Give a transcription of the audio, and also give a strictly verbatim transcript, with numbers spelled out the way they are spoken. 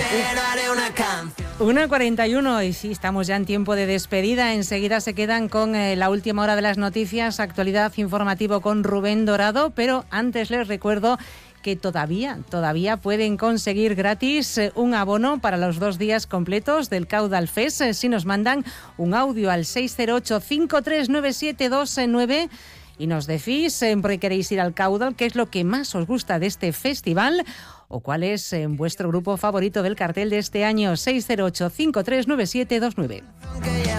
una cuarenta y uno y sí, estamos ya en tiempo de despedida. Enseguida se quedan con eh, la última hora de las noticias, actualidad informativo con Rubén Dorado, pero antes les recuerdo que todavía, todavía pueden conseguir gratis eh, un abono para los dos días completos del Caudal Fest eh, si nos mandan un audio al seis cero ocho, cinco tres nueve siete dos nueve y nos decís siempre queréis ir al Caudal, qué es lo que más os gusta de este festival o cuál es eh, vuestro grupo favorito del cartel de este año. Seis cero ocho, cinco tres nueve siete dos nueve.